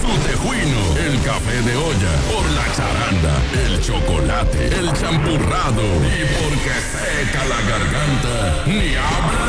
su tejuino, el café de olla, por la charanda, el chocolate, el champurrado y porque seca la garganta, ni habla